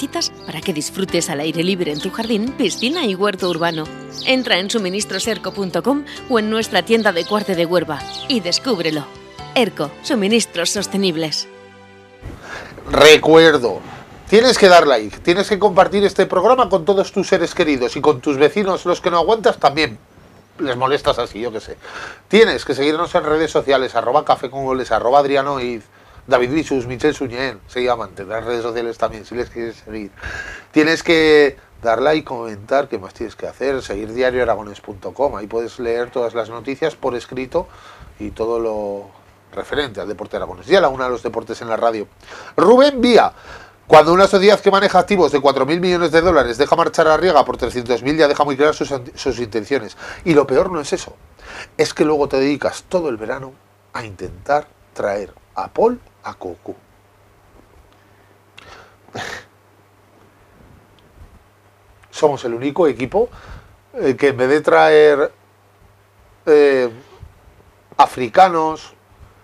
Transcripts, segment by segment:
necesitas para que disfrutes al aire libre en tu jardín, piscina y huerto urbano. Entra en suministroserco.com o en nuestra tienda de Cuarte de Huerva y descúbrelo. ERCO, suministros sostenibles. Recuerdo, tienes que dar like, tienes que compartir este programa con todos tus seres queridos y con tus vecinos, los que no aguantas también les molestas así, yo qué sé. Tienes que seguirnos en redes sociales, @cafecongoles, @adrianoiz, David Visus, Michel Suñén, se llaman, tendrás redes sociales también si les quieres seguir. Tienes que dar like, comentar, ¿qué más tienes que hacer? Seguir diarioaragones.com, ahí puedes leer todas las noticias por escrito y todo lo referente al deporte aragonés y a la una de los deportes en la radio. Rubén Vía, cuando una sociedad que maneja activos de 4.000 millones de dólares deja marchar a Arriaga por 300.000, ya deja muy claras sus intenciones. Y lo peor no es eso, es que luego te dedicas todo el verano a intentar traer a Paul a Cocu. Somos el único equipo que en vez de traer africanos,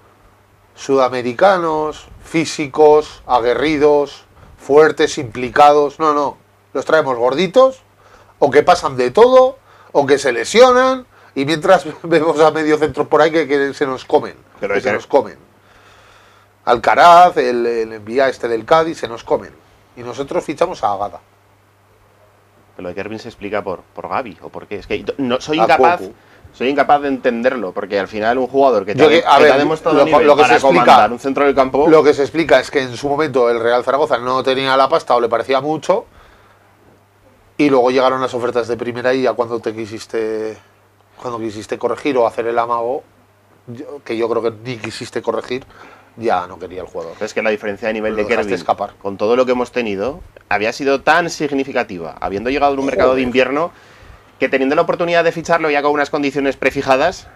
sudamericanos, físicos, aguerridos, fuertes, implicados, no, los traemos gorditos, o que pasan de todo, o que se lesionan, y mientras vemos a medio centro por ahí que se nos comen, nos comen. Alcaraz, el envía este del Cádiz, se nos comen, y nosotros fichamos a Agada. Pero lo de Kervin se explica por Gavi, o por qué, es que no, soy incapaz de entenderlo, porque al final un jugador que te ha demostrado nivel para comandar un centro del campo... Lo que se explica es que en su momento el Real Zaragoza no tenía la pasta o le parecía mucho, y luego llegaron las ofertas de primera y ya cuando quisiste corregir o hacer el amago, que yo creo que ni quisiste corregir, ya no quería el jugador. Es que la diferencia de nivel de Kervin, con todo lo que hemos tenido, había sido tan significativa, habiendo llegado en un mercado de invierno, que teniendo la oportunidad de ficharlo ya con unas condiciones prefijadas,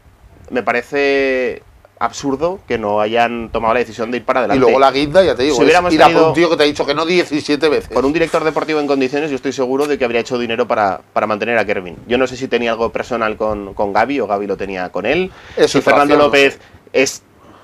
me parece absurdo que no hayan tomado la decisión de ir para adelante. Y luego la guinda, ya te digo, ir a por un tío que te ha dicho que no 17 veces. Con un director deportivo en condiciones, yo estoy seguro de que habría hecho dinero para mantener a Kervin. Yo no sé si tenía algo personal con Gavi o Gavi lo tenía con él. Si Fernando López es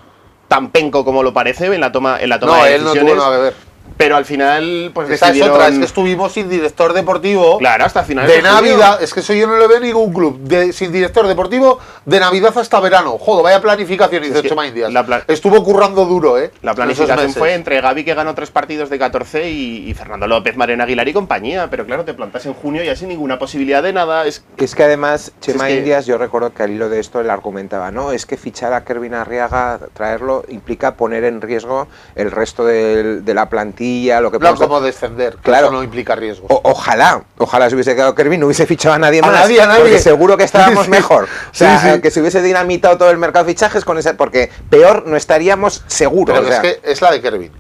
tan penco como lo parece en la toma de decisiones. No, él no tuvo nada que ver. Pero al final, pues decidieron... es otra, es que estuvimos sin director deportivo. Claro, hasta el final de Navidad. Es que eso yo no le veo ningún club sin director deportivo de Navidad hasta verano. Joder, vaya planificación, hizo Chema Indias. Estuvo currando duro, La planificación fue entre Gavi, que ganó 3 partidos de 14, y Fernando López, Mariano Aguilar y compañía. Pero claro, te plantas en junio ya sin ninguna posibilidad de nada. Es que además, Chema Indias, yo recuerdo que al hilo de esto él argumentaba, ¿no? Es que fichar a Kervin Arriaga, traerlo, implica poner en riesgo el resto de la plantilla, lo que como descender, que claro, eso no implica riesgo. Ojalá se hubiese quedado Kervin, no hubiese fichado a nadie más. Nadie. Porque seguro que estábamos mejor. O sea, que se hubiese dinamitado todo el mercado de fichajes con ese, porque peor no estaríamos seguros. Pero es que es la de Kervin.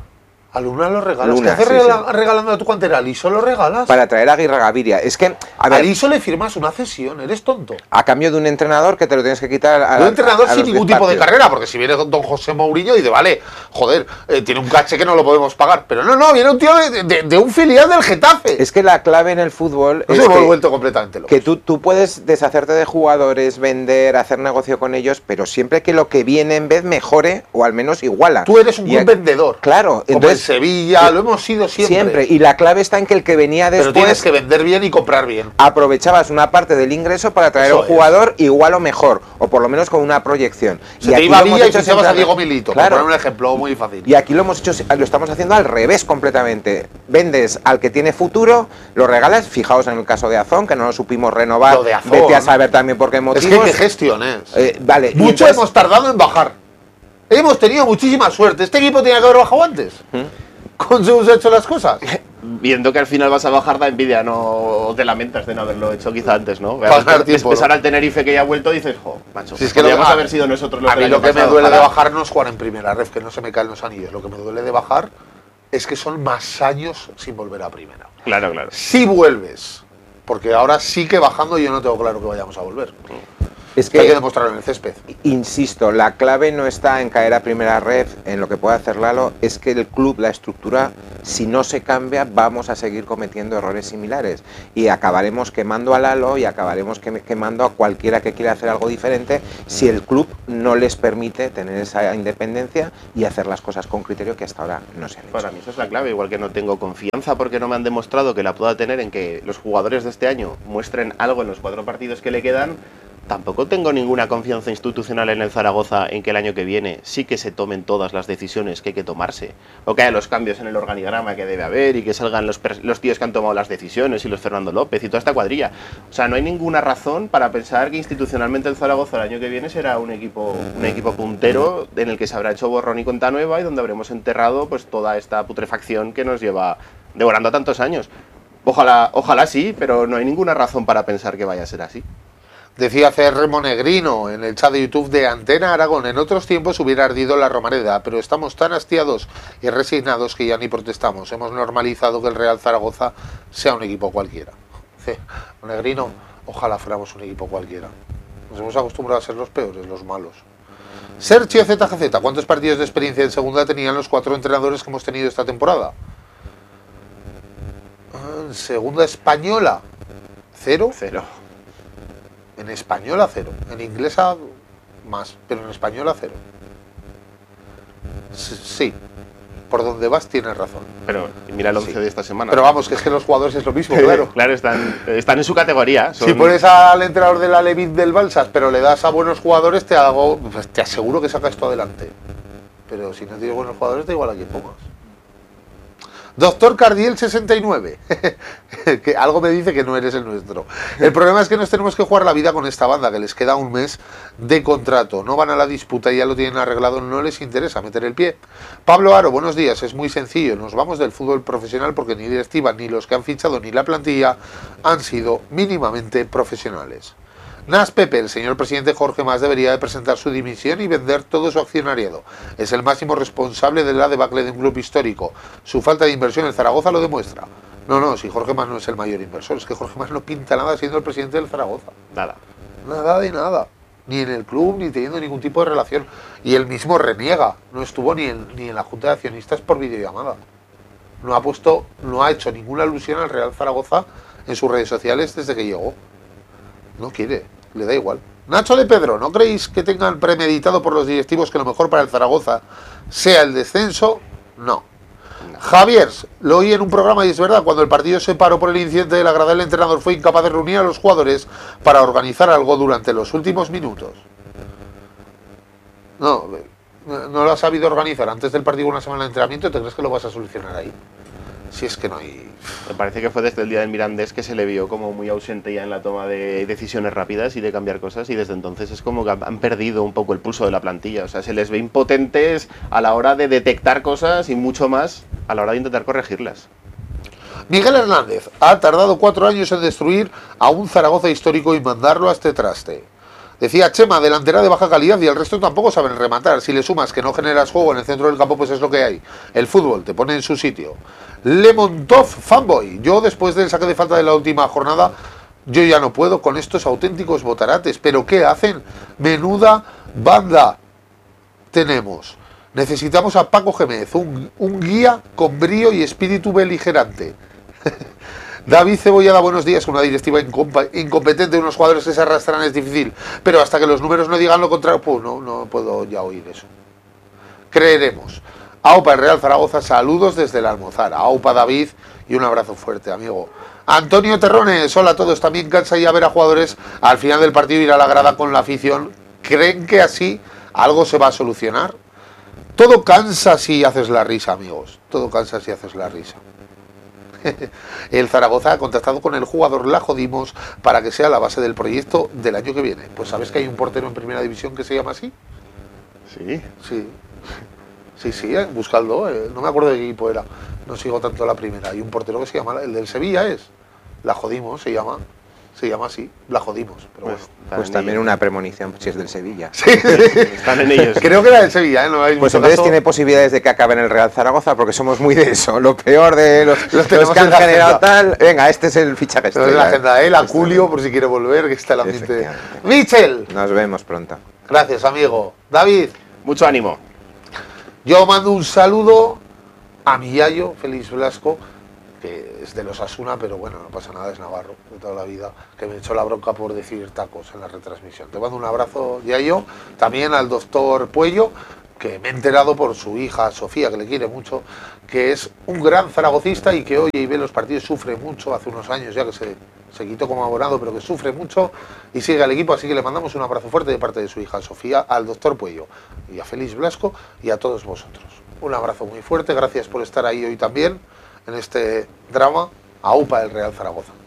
A Luna lo regalas. ¿Qué haces regalando a tu cantera? ¿A Liso lo regalas? Para traer a Aguirre Gaviria. Es que, a Liso le firmas una cesión, eres tonto. A cambio de un entrenador que te lo tienes que quitar a un entrenador sin ningún tipo de carrera, porque si viene don José Mourinho y dice, vale, joder, tiene un caché que no lo podemos pagar. Pero no, viene un tío de un filial del Getafe. Es que la clave en el fútbol es hemos vuelto completamente locos. Que tú puedes deshacerte de jugadores, vender, hacer negocio con ellos, pero siempre que lo que viene en vez mejore o al menos iguala. Tú eres un buen vendedor. Claro. Como entonces, en Sevilla, hemos sido siempre. Y la clave está en que el que venía después... Pero tienes que vender bien y comprar bien. Aprovechabas una parte del ingreso para traer un jugador igual o mejor, o por lo menos con una proyección. Se te iba Villa y fichabas a Diego Milito, por poner un ejemplo muy fácil. Y aquí lo estamos haciendo al revés completamente. Vendes al que tiene futuro, lo regalas, fijaos en el caso de Azón, que no lo supimos renovar, lo de Azón, vete a saber también por qué motivos. Es que qué gestiones. Vale. Mucho hemos tardado en bajar. Hemos tenido muchísima suerte. Este equipo tenía que haber bajado antes. ¿Cómo se han hecho las cosas? Viendo que al final vas a bajar, da envidia, no te lamentas de no haberlo hecho quizá antes, ¿no? Empezar al Tenerife que ya ha vuelto, dices, macho, si es que podríamos haber sido nosotros los a mí lo que me duele de bajar no es jugar en primera ref, que no se me caen los anillos. Lo que me duele de bajar es que son más años sin volver a primera. Claro. Si vuelves, porque ahora sí que bajando yo no tengo claro que vayamos a volver. Es que hay que demostrarlo en el césped. Insisto, la clave no está en caer a primera red, en lo que puede hacer Lalo, es que el club, la estructura, si no se cambia, vamos a seguir cometiendo errores similares y acabaremos quemando a Lalo y acabaremos quemando a cualquiera que quiera hacer algo diferente si el club no les permite tener esa independencia y hacer las cosas con criterio que hasta ahora no se han hecho. Para mí eso es la clave, igual que no tengo confianza porque no me han demostrado que la pueda tener en que los jugadores de este año muestren algo en los 4 partidos que le quedan. Tampoco tengo ninguna confianza institucional en el Zaragoza en que el año que viene sí que se tomen todas las decisiones que hay que tomarse, o que haya los cambios en el organigrama que debe haber y que salgan los tíos que han tomado las decisiones y los Fernando López y toda esta cuadrilla. O sea, no hay ninguna razón para pensar que institucionalmente el Zaragoza el año que viene será un equipo puntero en el que se habrá hecho borrón y cuenta nueva y donde habremos enterrado pues toda esta putrefacción que nos lleva devorando tantos años. Ojalá sí, pero no hay ninguna razón para pensar que vaya a ser así. Decía CR Monegrino en el chat de YouTube de Antena Aragón: en otros tiempos hubiera ardido la Romareda, pero estamos tan hastiados y resignados que ya ni protestamos. Hemos normalizado que el Real Zaragoza sea un equipo cualquiera. Monegrino, ojalá fuéramos un equipo cualquiera. Nos hemos acostumbrado a ser los peores, los malos. Sergio ZGZ, ¿cuántos partidos de experiencia en segunda tenían los 4 entrenadores que hemos tenido esta temporada? En segunda española, 0. En española 0, en inglesa más, pero en española 0. Sí, por donde vas tienes razón. Pero mira el 11 de esta semana. Pero vamos, que es que los jugadores es lo mismo, claro. Claro, están en su categoría. Si pones al entrenador de la Levit del Balsas, pero le das a buenos jugadores, te aseguro que sacas esto adelante. Pero si no tienes buenos jugadores, da igual a quién pongas. Doctor Cardiel 69, que algo me dice que no eres el nuestro. El problema es que nos tenemos que jugar la vida con esta banda, que les queda un mes de contrato. No van a la disputa y ya lo tienen arreglado, no les interesa meter el pie. Pablo Aro, buenos días, es muy sencillo. Nos vamos del fútbol profesional porque ni directiva, ni los que han fichado, ni la plantilla han sido mínimamente profesionales. Nas Pepe, el señor presidente Jorge Mas debería de presentar su dimisión y vender todo su accionariado. Es el máximo responsable de la debacle de un club histórico. Su falta de inversión en Zaragoza lo demuestra. No, si Jorge Mas no es el mayor inversor, es que Jorge Mas no pinta nada siendo el presidente del Zaragoza. Nada de nada. Ni en el club, ni teniendo ningún tipo de relación. Y él mismo reniega. No estuvo ni en la Junta de Accionistas por videollamada. No ha hecho ninguna alusión al Real Zaragoza en sus redes sociales desde que llegó. No quiere, le da igual. Nacho de Pedro, ¿no creéis que tengan premeditado por los directivos que lo mejor para el Zaragoza sea el descenso? No. Javier, lo oí en un programa y es verdad, cuando el partido se paró por el incidente de la grada, el entrenador fue incapaz de reunir a los jugadores para organizar algo durante los últimos minutos. No lo has sabido organizar antes del partido una semana de entrenamiento. ¿Te crees que lo vas a solucionar ahí? Si es que no hay... Me parece que fue desde el día del Mirandés que se le vio como muy ausente ya en la toma de decisiones rápidas y de cambiar cosas, y desde entonces es como que han perdido un poco el pulso de la plantilla. O sea, se les ve impotentes a la hora de detectar cosas y mucho más a la hora de intentar corregirlas. Miguel Hernández ha tardado 4 años en destruir a un Zaragoza histórico y mandarlo a este traste. Decía Chema, delantera de baja calidad y el resto tampoco saben rematar. Si le sumas que no generas juego en el centro del campo, pues es lo que hay. El fútbol te pone en su sitio. Lemontov fanboy. Yo después del saque de falta de la última jornada, yo ya no puedo con estos auténticos botarates. ¿Pero qué hacen? Menuda banda tenemos. Necesitamos a Paco Gémez, un guía con brío y espíritu beligerante. David Cebollada, buenos días. Con una directiva incompetente, unos jugadores que se arrastran es difícil, pero hasta que los números no digan lo contrario, pues no puedo ya oír eso. Creeremos. Aupa, el Real Zaragoza, saludos desde el Almozara. Aupa, David, y un abrazo fuerte, amigo. Antonio Terrones, hola a todos. También cansa ya ver a jugadores al final del partido ir a la grada con la afición. ¿Creen que así algo se va a solucionar? Todo cansa si haces la risa, amigos. Todo cansa si haces la risa. El Zaragoza ha contactado con el jugador, la jodimos para que sea la base del proyecto del año que viene. Pues ¿sabes que hay un portero en primera división que se llama así? Sí, buscadlo, no me acuerdo de qué equipo era, no sigo tanto la primera. Hay un portero que se llama, el del Sevilla es, la jodimos, se llama. se llama así, la jodimos. Pero pues también una premonición si es del Sevilla. Sí. Están en ellos. Creo que era del Sevilla, ¿eh? No hay Pues mucho entonces caso. tiene posibilidades de que acabe en el Real Zaragoza, porque somos muy de eso. Lo peor de los tenemos que han en la generado agenda. tal. Venga, este es el fichaje. Esta es la agenda de él, a Julio, por si quiere volver, que está el ambiente. Michel. Nos vemos pronto. Gracias, amigo. David. Mucho ánimo. Yo mando un saludo a mi yayo, Félix Blasco, que es de los Asuna, pero bueno, no pasa nada, es navarro de toda la vida, que me echó la bronca por decir tacos en la retransmisión. Te mando un abrazo, yayo. También al doctor Puello, que me he enterado por su hija Sofía, que le quiere mucho, que es un gran zaragocista y que oye y ve los partidos, sufre mucho, hace unos años ya que se quitó como abonado, pero que sufre mucho y sigue al equipo, así que le mandamos un abrazo fuerte de parte de su hija Sofía, al doctor Puello y a Félix Blasco y a todos vosotros. Un abrazo muy fuerte, gracias por estar ahí hoy también en este drama. AUPA del Real Zaragoza.